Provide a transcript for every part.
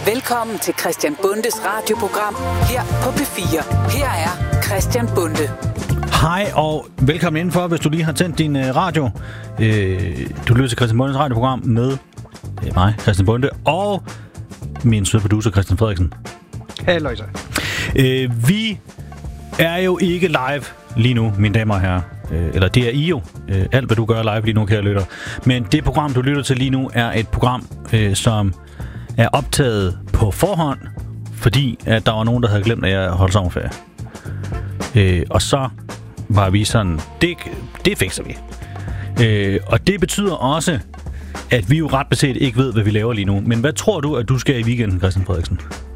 Velkommen til Christian Bundes radioprogram her på P4. Her er Christian Bunde. Hej og velkommen indenfor, hvis du lige har tændt din radio. Du lytter til Christian Bundes radioprogram med mig, Christian Bunde, og min søde producer, Christian Frederiksen. Halløj så. Vi er jo ikke live lige nu, mine damer og herrer. Eller det er I jo. Alt, hvad du gør live lige nu, kære lytter. Men det program, du lytter til lige nu, er et program, som er optaget på forhånd, fordi at der var nogen, der havde glemt, at jeg holdt sommerferie. Og så var vi sådan, det fikser vi. Og det betyder også, at vi jo ret beset ikke ved, hvad vi laver lige nu. Men hvad tror du, at du skal i weekenden, Christian Frederiksen?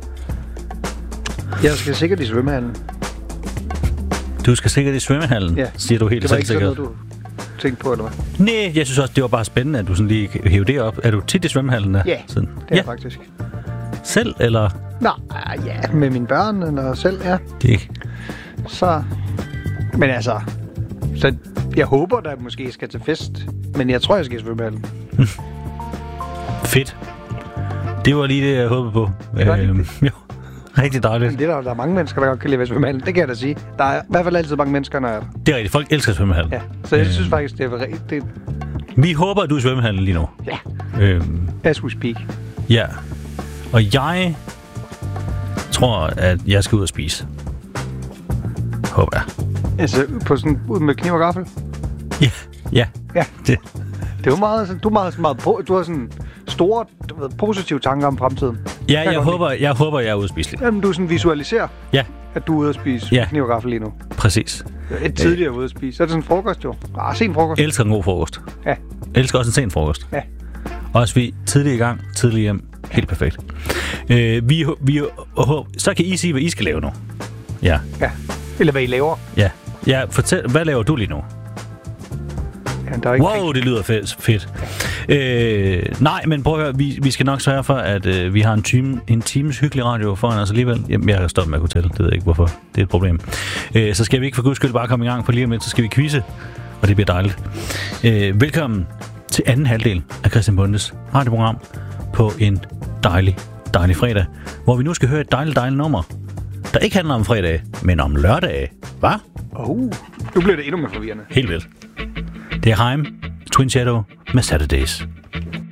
Jeg skal sikkert i svømmehallen. Du skal sikkert i svømmehallen, ja. Siger du helt selvsikkert. Det var ikke sådan noget, du tænkte på, eller hvad? Nej, jeg synes også, det var bare spændende, at du sådan lige hævde det op. Er du tit i svømmehallen der? Ja, sådan? Det er jeg faktisk. Selv, eller? Nå, ja, med mine børn, eller selv, ja. Det ikke. Så, men altså, så jeg håber, der måske skal til fest, men jeg tror, jeg skal i svømmehallen. Fedt. Det var lige det, jeg håbede på. Jo. Rigtig dejligt. Det der er mange mennesker, der godt kan lide ved svømmehallen. Det kan jeg da sige. Der er i hvert fald altid mange mennesker, når jeg er der. Det er rigtigt. Folk elsker svømmehallen. Ja, så jeg synes faktisk, det er rigtigt. Vi håber, at du er i svømmehallen lige nu. Ja. As we speak. Ja. Og jeg tror, at jeg skal ud og spise. Håber jeg. Altså, på sådan, ud med kniv og gaffel? Ja. Det er jo meget, du har sådan store, positive tanker om fremtiden. Ja, jeg håber, jeg er ude at spise lidt. Jamen, du sådan visualiserer, at du er ude at spise kniv og gaffel lige nu. Præcis. Et tidligere ude at spise. Så er det sådan en frokost, jo. Sen frokost. Elsker en god frokost. Ja. Elsker også en sen frokost. Ja. Også vi tidlig i gang, tidlig hjem. Helt perfekt. Så kan I sige, hvad I skal lave nu. Ja. Eller hvad I laver. Ja, fortæl, hvad laver du lige nu? Ja, der er ikke wow, det lyder fedt. Nej, men prøv at høre, vi skal nok sørge for, at vi har en times hyggelig radio foran os alligevel. Jamen, jeg har stoppet med at kunne tælle, det ved jeg ikke hvorfor. Det er et problem. Så skal vi ikke for guds skyld bare komme i gang, for lige om lidt, så skal vi quizze, og det bliver dejligt. Velkommen til anden halvdel af Christian Bundes radioprogram på en dejlig fredag, hvor vi nu skal høre et dejligt nummer, der ikke handler om fredag, men om lørdag. Hvad? Nu bliver det endnu mere forvirrende. Helt vildt. Det er Haim, Twin Shadow med Saturdays.